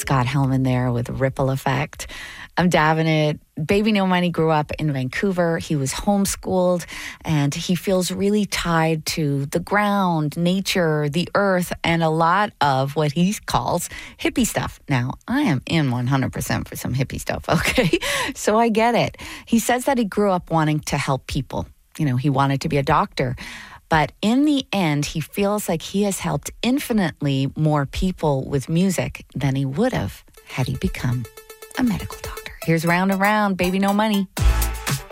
Scott Hellman there with Ripple Effect. I'm Davenant. Baby No Money grew up in Vancouver. He was homeschooled, and he feels really tied to the ground, nature, the earth, and a lot of what he calls hippie stuff. Now, I am in 100% for some hippie stuff, okay? So I get it. He says that he grew up wanting to help people. You know, he wanted to be a doctor. But in the end, he feels like he has helped infinitely more people with music than he would have had he become a medical doctor. Here's Round and Round, Baby No Money.